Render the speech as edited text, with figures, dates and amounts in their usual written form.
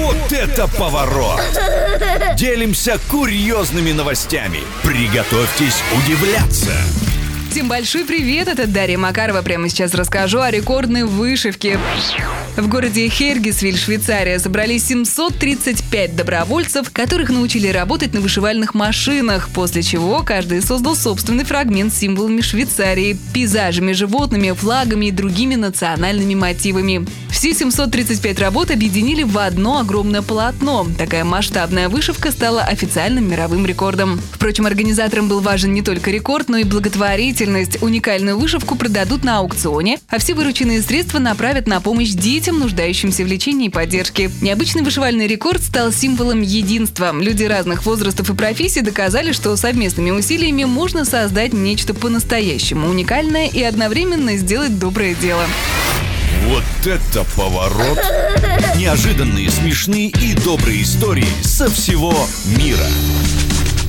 Вот это поворот! Делимся курьезными новостями. Приготовьтесь удивляться. Всем большой привет, это Дарья Макарова. Прямо сейчас расскажу о рекордной вышивке. В городе Хергисвиль, Швейцария, собрались 735 добровольцев, которых научили работать на вышивальных машинах, после чего каждый создал собственный фрагмент с символами Швейцарии, пейзажами, животными, флагами и другими национальными мотивами. Все 735 работ объединили в одно огромное полотно. Такая масштабная вышивка стала официальным мировым рекордом. Впрочем, организаторам был важен не только рекорд, но и благотворительность. Уникальную вышивку продадут на аукционе, а все вырученные средства направят на помощь детям, нуждающимся в лечении и поддержке. Необычный вышивальный рекорд стал символом единства. Люди разных возрастов и профессий доказали, что совместными усилиями можно создать нечто по-настоящему уникальное и одновременно сделать доброе дело. Вот это поворот! Неожиданные, смешные и добрые истории со всего мира.